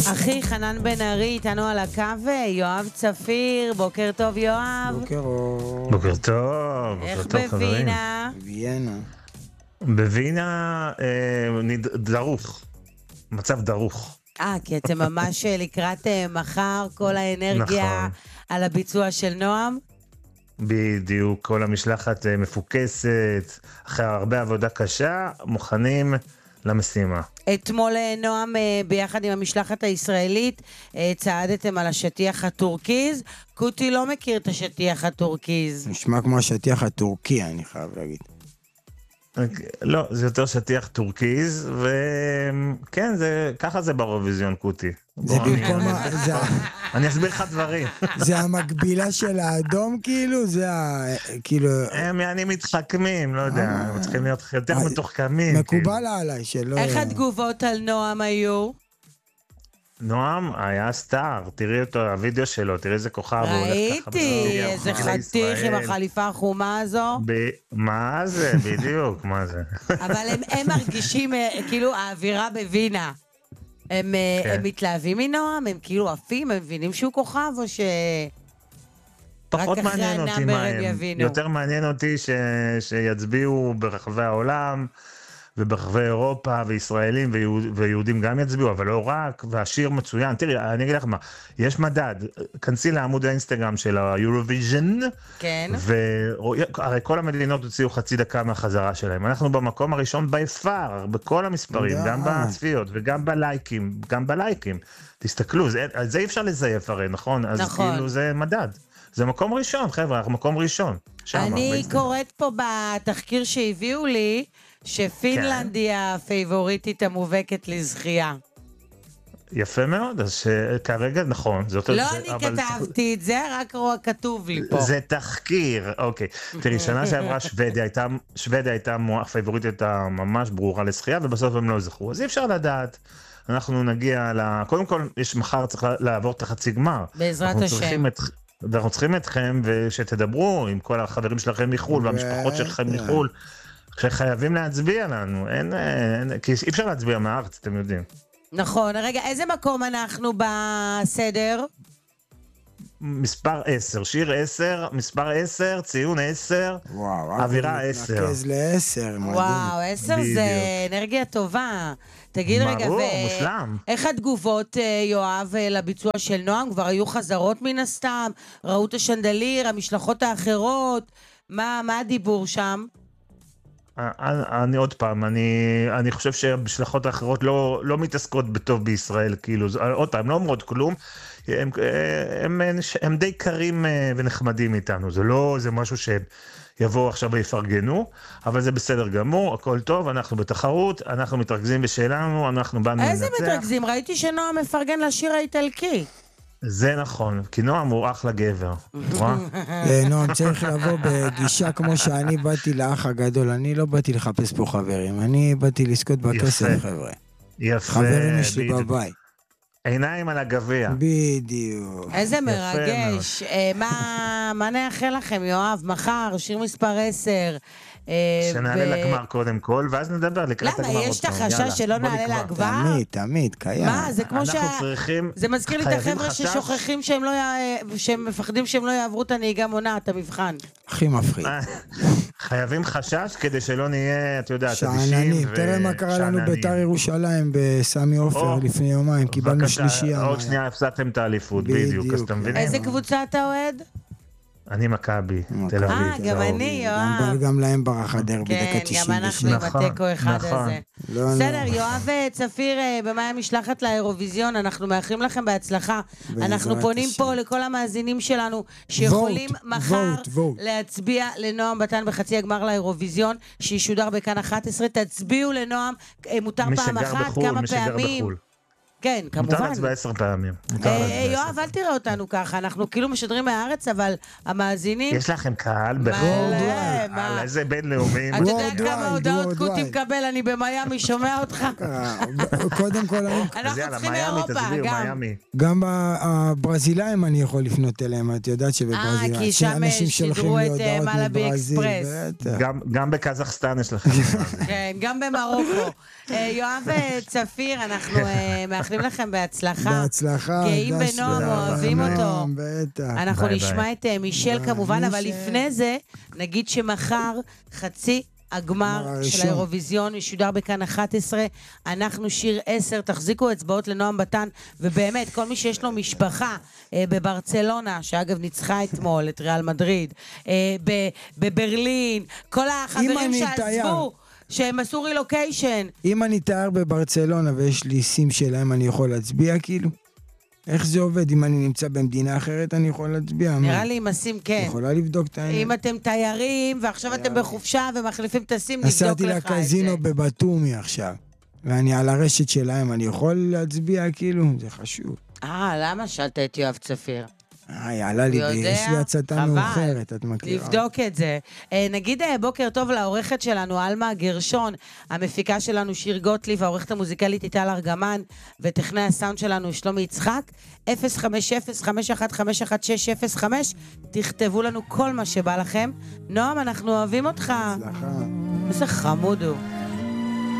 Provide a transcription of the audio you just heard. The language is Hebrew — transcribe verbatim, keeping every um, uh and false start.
אחי חנן בן ארי איתנו על הקו, יואב צפיר, בוקר טוב יואב. בוקר אור. בוקר טוב, בוקר טוב חברים. איך בווינה? בווינה. בווינה אה, נד... דרוך, מצב דרוך. אה, כי אתם ממש לקראת מחר, כל האנרגיה נכון. על הביצוע של נועם? בדיוק, כל המשלחת אה, מפוקסת, אחרי הרבה עבודה קשה, מוכנים למשימה. אתמול נועם ביחד עם המשלחת הישראלית צעדתם על השטיח הטורקיז. קוטי לא מכיר את השטיח הטורקיז. נשמע כמו השטיח הטורקי, אני חייב להגיד. לא, זה יותר שטיח טורקיז, וכן, זה, ככה זה באירוויזיון קוטי. זה במקום, זה, אני אסביר לך דברים. זה המקבילה של האדום כאילו, זה ה... כאילו... הם יעני מתחכמים, לא יודע, הם צריכים להיות יותר מתוחכמים. מקובל עליי שלא... איך התגובות על נועם היו? נועם היה סטאר, תראי אותו, הוידאו שלו, תראי איזה כוכב. ראיתי, איזה חתיך עם החליפה החומה הזו. מה זה, בדיוק, מה זה. אבל הם מרגישים, כאילו, האווירה בווינה. הם מתלהבים מנועם, הם כאילו עפים, הם מבינים שהוא כוכב, או ש... פחות מעניין אותי מה הם. יותר מעניין אותי שיצביעו ברחבי העולם, וברחבי אירופה, וישראלים, ויהודים גם יצביעו, אבל לא רק, והשיר מצוין. תראי, אני אגיד לך מה, יש מדד, כנסי לעמוד האינסטגרם של האירוויז'ן, כן. והרי כל המדינות הוציאו חצי דקה מהחזרה שלהם. אנחנו במקום הראשון ביפר, בכל המספרים, גם בצפיות, וגם בלייקים, גם בלייקים. תסתכלו, זה אי אפשר לזייף הרי, נכון? אז כאילו זה מדד. זה מקום ראשון, חבר'ה, אנחנו מקום ראשון. אני קוראת פה בתחקיר שהביאו לי, שפינלנד היא הפייבוריטית המובהקת לזכייה. יפה מאוד, אז שכרגע נכון. לא אני כתבתי את זה, רק כתוב לי פה. זה תחקיר, אוקיי. תראי, שנה שעברה שוודיה הייתה, שוודיה הייתה הפייבוריטית ממש ברורה לזכייה, ובסוף הם לא זכו. אז אי אפשר לדעת. אנחנו נגיע ל... קודם כל, יש מחר צריך לעבור את החצי גמר. בעזרת השם. ואנחנו צריכים אתכם, ושתדברו עם כל החברים שלכם מחול, והמשפחות שלכם מחול, שחייבים להצביע לנו, אין, אין, כי אי אפשר להצביע מהארץ, אתם יודעים. נכון, רגע, איזה מקום אנחנו בסדר? מספר עשר, שיר עשר, מספר עשר, ציון עשר, וואו, אווירה עשר. נקז לעשר. וואו, עשר זה אנרגיה טובה. תגיד רגע, ברור, מושלם. איך התגובות, יואב, לביצוע של נועם? כבר היו חזרות מן הסתם, ראו את השנדליר, המשלחות האחרות, מה, מה הדיבור שם? אני עוד פעם, אני, אני חושב שהמשלחות האחרות לא, לא מתעסקות בטוב בישראל, כאילו, עוד פעם, לא אומרות כלום, הם, הם, הם, הם די קרים ונחמדים איתנו, זה לא, זה משהו שהם יבואו עכשיו ויפרגנו, אבל זה בסדר גמור, הכל טוב, אנחנו בתחרות, אנחנו מתרכזים בשלנו, אנחנו באנו לנצח. איזה מתרכזים? ראיתי שנועם מפרגן לשיר האיטלקי. זה נכון, כי נועם הוא אחלה גבר. נועם צריך לבוא בגישה כמו שאני באתי לאח הגדול, אני לא באתי לחפש פה חברים, אני באתי לזכות בכסף חבר'ה. יפה. חברים יש לי בבית. עיניים על הגביע. בדיוק. איזה מרגש. מה נאחל לכם יואב? מחר, שיר מספר עשר. שנעלה לגמר קודם כל, ואז נדבר לקראת הגמר. למה, יש את החשש שלא נעלה לגמר? תמיד, תמיד, קיים. מה, זה כמו ש... צריכים... זה מזכיר לי את החבר'ה ששוכחים שהם לא... שהם מפחדים שהם לא יעברו את הנהיגה מונה, את המבחן. הכי מפחיד. חייבים חשש כדי שלא נהיה, אתה יודע, שעננים. תראה מה קרה לנו בית"ר ירושלים בסמי עופר לפני יומיים, קיבלנו שלישייה. עוד שנייה הפסדתם את האליפות, בדיוק, אז אתם מבינים? איזה קבוצה אתה אוהד? אני מכבי, תל אביב. אה, גם אני, יואב. גם להם ברח הדרבי דקה תשעים ושש. כן, גם אנחנו עם הטקו אחד הזה. בסדר, יואב צפיר, במאי המשלחת לאירוויזיון, אנחנו מאחלים לכם בהצלחה. אנחנו פונים פה לכל המאזינים שלנו, שיכולים מחר להצביע לנועם בטן בחצי הגמר לאירוויזיון, שישודר בכאן אחת עשרה, תצביעו לנועם, מותר פעם אחת, כמה פעמים. כן, כמובן. מותר להצביע עשר פעמים. יואב, אל תראה אותנו ככה, אנחנו כאילו משדרים מהארץ, אבל המאזינים... יש לכם קהל בחול, על איזה בינלאומיים. אתה יודע כמה הודעות קוטי מקבל, אני במיימי, שומע אותך? קודם כל... אנחנו צריכים מאירופה, גם. גם הברזילאים אני יכול לפנות אליהם, את יודעת שבברזילאים... אה, כי שם שידרו את מלאבי אקספרס. גם בקזחסטן יש לכם. כן, גם במרוקו. יואב צפיר, אנחנו מאחלים מאחלים לכם בהצלחה. בהצלחה. גאים בנועם, אוהבים אותו. בטח. אנחנו נשמע את מישל כמובן, אבל לפני זה, נגיד שמחר חצי הגמר של האירוויזיון ישודר בכאן אחת עשרה, אנחנו שיר עשר, תחזיקו אצבעות לנועם בטן, ובאמת, כל מי שיש לו משפחה אה, בברצלונה, שאגב ניצחה אתמול את ריאל מדריד, אה, בברלין, כל החברים שעזבו, שהם עשו רילוקיישן. אם אני תייר בברצלונה ויש לי סים שלהם, אני יכול להצביע כאילו? איך זה עובד? אם אני נמצא במדינה אחרת, אני יכול להצביע. נראה לי עם הסים, כן. יכולה לבדוק את העניין. אם אתם תיירים, ועכשיו אתם בחופשה ומחליפים את הסים, נבדוק לך את זה. נסעתי לקזינו בבטומי עכשיו, ואני על הרשת שלהם, אני יכול להצביע כאילו? זה חשוב. אה, למה שאלת את יואב צפיר? אה, יעלה לי, יש לי הצתה מאוחרת, את מכירה. לבדוק את זה. נגיד בוקר טוב לעורכת שלנו, אלמה גרשון, המפיקה שלנו שיר גוטליב, העורכת המוזיקלית איטל ארגמן, וטכנאי הסאונד שלנו שלומי יצחק, אפס חמש אפס חמש אחת חמש אחת שש אפס חמש, תכתבו לנו כל מה שבא לכם. נועם, אנחנו אוהבים אותך. הצלחה. איזה חמוד הוא.